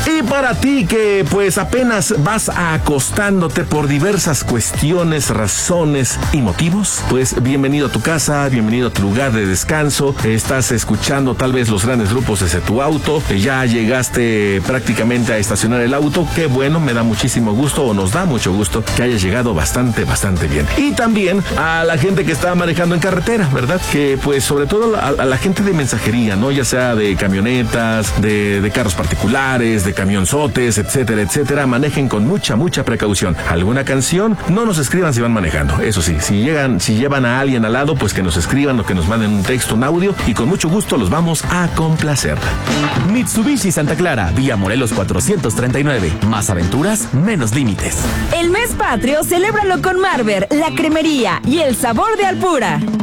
Y para ti que pues apenas vas acostándote por diversas cuestiones, razones y motivos, pues bienvenido a tu casa, bienvenido a tu lugar de descanso. Estás escuchando tal vez los grandes grupos desde tu auto, ya llegaste prácticamente a estacionar el auto. Qué bueno, me da muchísimo gusto, o nos da mucho gusto que hayas llegado bastante bien. Y también a la gente que está manejando en carretera, ¿verdad? Que pues sobre todo a la gente de mensajería, ¿no? Ya sea de camionetas, de carros particulares, de camionzotes, etcétera, etcétera. Manejen con mucha precaución. ¿Alguna canción? No nos escriban si van manejando. Eso sí, si llevan a alguien al lado, pues que nos escriban o que nos manden un texto, un audio, y con mucho gusto los vamos a complacer. Mitsubishi Santa Clara, vía Morelos 439. Más aventuras, menos límites. El mes patrio, celébralo con Marber, la cremería y el sabor de Alpura.